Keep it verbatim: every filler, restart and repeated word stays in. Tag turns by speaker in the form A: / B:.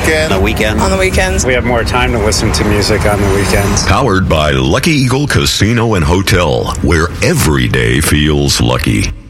A: weekend.
B: On the weekend.
C: On the weekends.
D: We have more time to listen to music on the weekends.
E: Powered by Lucky Eagle Casino and Hotel, where every day feels lucky.